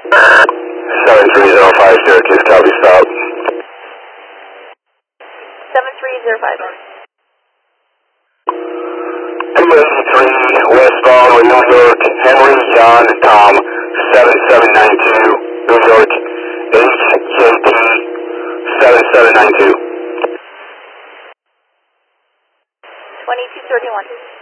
7305 Syracuse, copy, stop. 7305. 283 westbound with New York, Henry John Tom, 7792, New York, HJT 7792. 2231.